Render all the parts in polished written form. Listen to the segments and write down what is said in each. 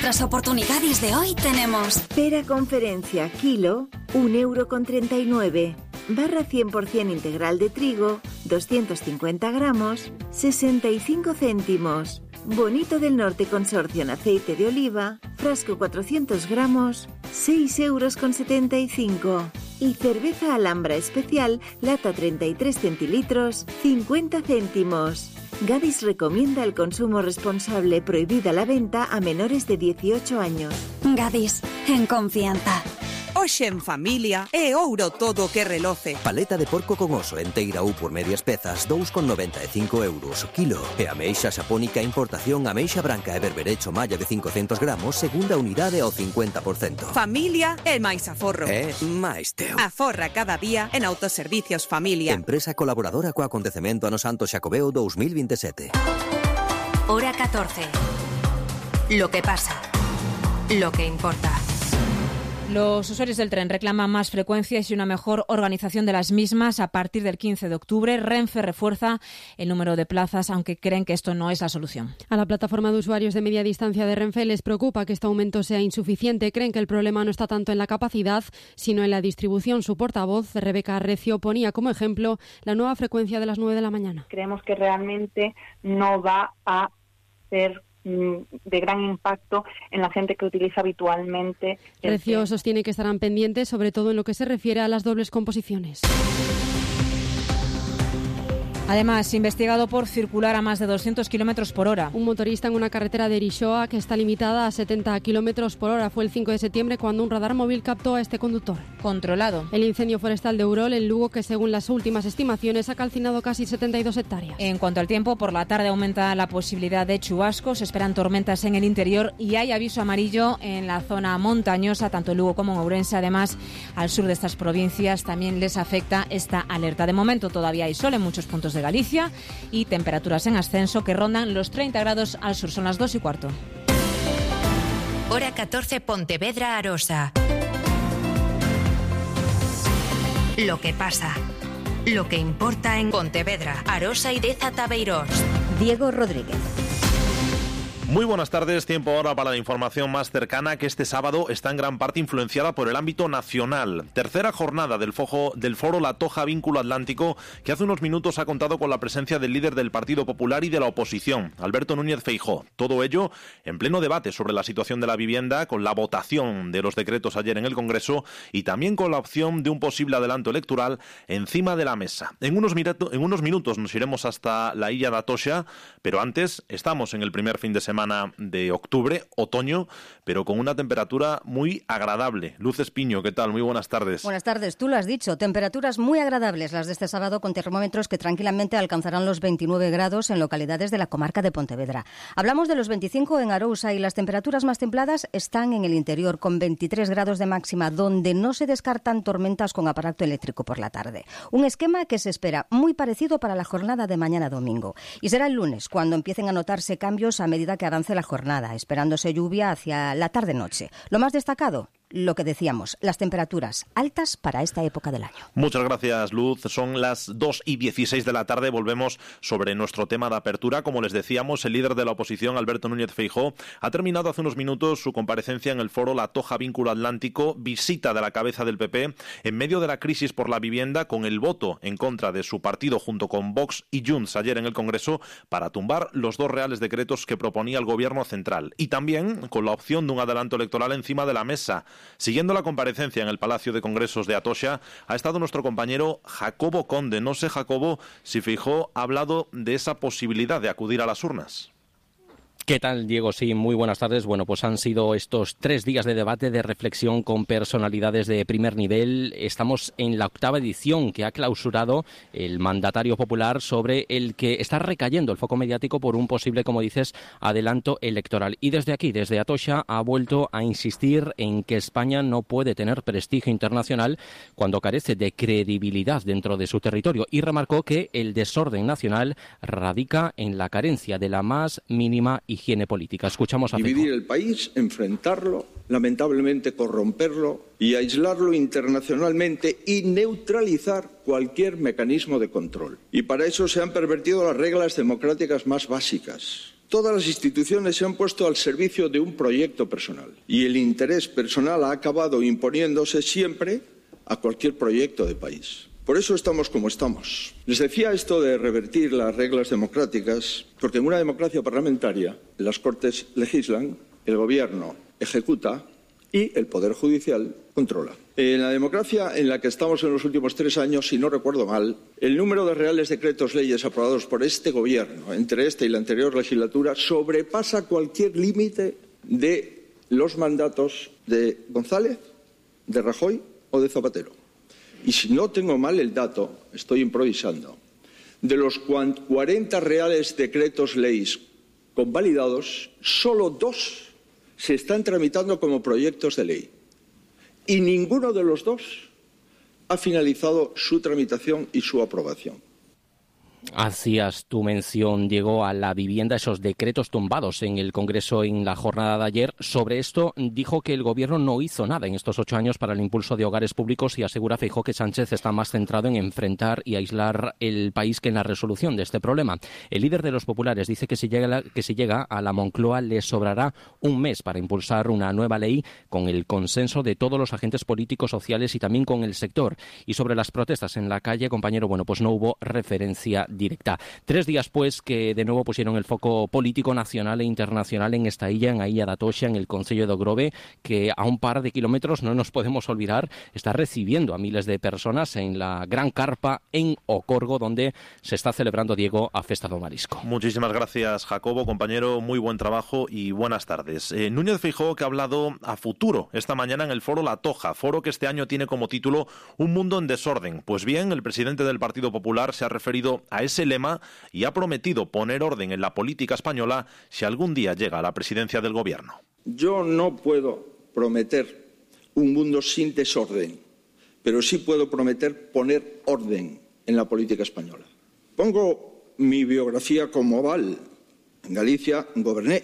las oportunidades de hoy tenemos... Pera conferencia kilo, 1,39 €. Barra 100% integral de trigo, 250 gramos, 65 céntimos. Bonito del Norte Consorcio en aceite de oliva, frasco 400 gramos, 6,75 €. Y cerveza Alhambra especial, lata 33 centilitros, 50 céntimos. Gadis recomienda el consumo responsable, prohibida la venta a menores de 18 años. Gadis, en confianza. Hoxe en familia é ouro todo o que reloce. Paleta de porco con oso enteira ou por medias pezas, 2,95 € o kilo. E ameixa xapónica importación ameixa branca e berberecho malla de 500 gramos, segunda unidade ao 50%. Familia é máis aforro. É máis teu. Aforra cada día en Autoservicios Familia. Empresa colaboradora co acontecemento Ano Santo Xacobeo 2027. Hora 14. Lo que pasa. Lo que importa. Los usuarios del tren reclaman más frecuencias y una mejor organización de las mismas. A partir del 15 de octubre, Renfe refuerza el número de plazas, aunque creen que esto no es la solución. A la plataforma de usuarios de media distancia de Renfe les preocupa que este aumento sea insuficiente. Creen que el problema no está tanto en la capacidad, sino en la distribución. Su portavoz, Rebeca Recio, ponía como ejemplo la nueva frecuencia de las 9 de la mañana. Creemos que realmente no va a ser de gran impacto en la gente que utiliza habitualmente. Recio sostiene que estarán pendientes, sobre todo en lo que se refiere a las dobles composiciones. Además, investigado por circular a más de 200 kilómetros por hora. Un motorista en una carretera de Erishoa que está limitada a 70 kilómetros por hora. Fue el 5 de septiembre cuando un radar móvil captó a este conductor. Controlado. El incendio forestal de Urol, en Lugo, que según las últimas estimaciones ha calcinado casi 72 hectáreas. En cuanto al tiempo, por la tarde aumenta la posibilidad de chubascos. Se esperan tormentas en el interior y hay aviso amarillo en la zona montañosa, tanto en Lugo como en Ourense. Además, al sur de estas provincias también les afecta esta alerta. De momento todavía hay sol en muchos puntos de Galicia y temperaturas en ascenso que rondan los 30 grados al sur. Son las 2:15. Hora 14, Pontevedra, Arosa. Lo que pasa. Lo que importa en Pontevedra, Arosa y Deza Tabeirós. Diego Rodríguez. Muy buenas tardes, tiempo ahora para la información más cercana, que este sábado está en gran parte influenciada por el ámbito nacional. Tercera jornada del Foro La Toja Vínculo Atlántico, que hace unos minutos ha contado con la presencia del líder del Partido Popular y de la oposición, Alberto Núñez Feijóo. Todo ello en pleno debate sobre la situación de la vivienda, con la votación de los decretos ayer en el Congreso y también con la opción de un posible adelanto electoral encima de la mesa. En unos minutos nos iremos hasta la Illa de Atocha, pero antes estamos en el primer fin de semana de octubre, otoño, pero con una temperatura muy agradable. Luz Espiño, ¿qué tal? Muy buenas tardes. Buenas tardes, tú lo has dicho, temperaturas muy agradables las de este sábado, con termómetros que tranquilamente alcanzarán los 29 grados en localidades de la comarca de Pontevedra. Hablamos de los 25 en Arousa y las temperaturas más templadas están en el interior, con 23 grados de máxima, donde no se descartan tormentas con aparato eléctrico por la tarde. Un esquema que se espera muy parecido para la jornada de mañana domingo. Y será el lunes cuando empiecen a notarse cambios a medida que avance la jornada, esperándose lluvia hacia la tarde-noche. Lo más destacado, lo que decíamos, las temperaturas altas para esta época del año. Muchas gracias, Luz. Son las 2:16 de la tarde. Volvemos sobre nuestro tema de apertura. Como les decíamos, el líder de la oposición, Alberto Núñez Feijóo, ha terminado hace unos minutos su comparecencia en el foro La Toja Vínculo Atlántico, visita de la cabeza del PP, en medio de la crisis por la vivienda, con el voto en contra de su partido junto con Vox y Junts ayer en el Congreso para tumbar los dos reales decretos que proponía el Gobierno central. Y también con la opción de un adelanto electoral encima de la mesa. Siguiendo la comparecencia en el Palacio de Congresos de Atocha, ha estado nuestro compañero Jacobo Conde. No sé, Jacobo, si Feijóo ha hablado de esa posibilidad de acudir a las urnas. ¿Qué tal, Diego? Sí, muy buenas tardes. Bueno, pues han sido estos 3 días de debate, de reflexión con personalidades de primer nivel. Estamos en la 8ª edición que ha clausurado el mandatario popular, sobre el que está recayendo el foco mediático por un posible, como dices, adelanto electoral. Y desde aquí, desde Atocha, ha vuelto a insistir en que España no puede tener prestigio internacional cuando carece de credibilidad dentro de su territorio. Y remarcó que el desorden nacional radica en la carencia de la más mínima higiene política. Escuchamos a Feijóo. Dividir el país, enfrentarlo, lamentablemente corromperlo y aislarlo internacionalmente y neutralizar cualquier mecanismo de control. Y para eso se han pervertido las reglas democráticas más básicas. Todas las instituciones se han puesto al servicio de un proyecto personal y el interés personal ha acabado imponiéndose siempre a cualquier proyecto de país. Por eso estamos como estamos. Les decía esto de revertir las reglas democráticas, porque en una democracia parlamentaria las Cortes legislan, el Gobierno ejecuta y el Poder Judicial controla. En la democracia en la que estamos en los últimos 3 años, si no recuerdo mal, el número de reales decretos leyes aprobados por este Gobierno, entre esta y la anterior legislatura, sobrepasa cualquier límite de los mandatos de González, de Rajoy o de Zapatero. Y si no tengo mal el dato, estoy improvisando, de los 40 reales decretos leyes convalidados, solo 2 se están tramitando como proyectos de ley. Y ninguno de los 2 ha finalizado su tramitación y su aprobación. Hacías tu mención, Diego, a la vivienda, esos decretos tumbados en el Congreso en la jornada de ayer. Sobre esto dijo que el Gobierno no hizo nada en estos 8 años para el impulso de hogares públicos y asegura Feijóo que Sánchez está más centrado en enfrentar y aislar el país que en la resolución de este problema. El líder de los populares dice que si llega a la Moncloa le sobrará un mes para impulsar una nueva ley con el consenso de todos los agentes políticos, sociales y también con el sector. Y sobre las protestas en la calle, compañero, bueno, pues no hubo referencia directa. 3 días pues que de nuevo pusieron el foco político nacional e internacional en esta illa, en a Illa da Toxa, en el concello de Ogrove, que a un par de kilómetros, no nos podemos olvidar, está recibiendo a miles de personas en la gran carpa en Ocorgo, donde se está celebrando, Diego, a Festa do Marisco. Muchísimas gracias, Jacobo, compañero, muy buen trabajo y buenas tardes. Núñez Feijóo, que ha hablado a futuro esta mañana en el Foro La Toja, foro que este año tiene como título Un mundo en desorden. Pues bien, el presidente del Partido Popular se ha referido a ese lema y ha prometido poner orden en la política española si algún día llega a la presidencia del Gobierno. Yo no puedo prometer un mundo sin desorden, pero sí puedo prometer poner orden en la política española. Pongo mi biografía como aval. En Galicia goberné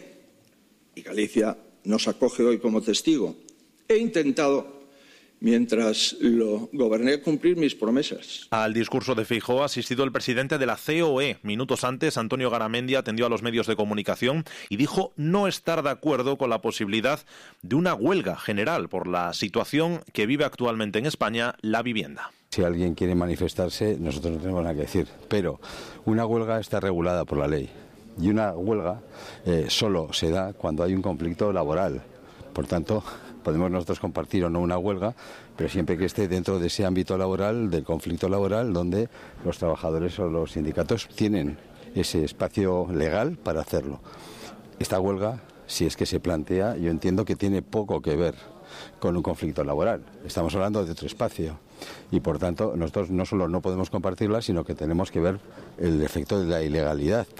y Galicia nos acoge hoy como testigo. He intentado, mientras lo goberné, cumplir mis promesas. Al discurso de Feijóo ha asistido el presidente de la COE. Minutos antes, Antonio Garamendi atendió a los medios de comunicación y dijo no estar de acuerdo con la posibilidad de una huelga general por la situación que vive actualmente en España la vivienda. Si alguien quiere manifestarse, nosotros no tenemos nada que decir, pero una huelga está regulada por la ley y una huelga solo se da cuando hay un conflicto laboral. Por tanto, podemos nosotros compartir o no una huelga, pero siempre que esté dentro de ese ámbito laboral, del conflicto laboral, donde los trabajadores o los sindicatos tienen ese espacio legal para hacerlo. Esta huelga, si es que se plantea, yo entiendo que tiene poco que ver con un conflicto laboral. Estamos hablando de otro espacio y, por tanto, nosotros no solo no podemos compartirla, sino que tenemos que ver el efecto de la ilegalidad.